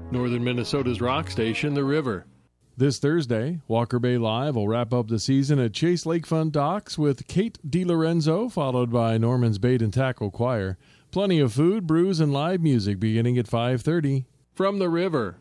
Northern Minnesota's rock station, The River. This Thursday, Walker Bay Live will wrap up the season at Chase Lakefront Docks with Kate DiLorenzo, followed by Norman's Bait and Tackle Choir. Plenty of food, brews, and live music beginning at 5:30. From The River,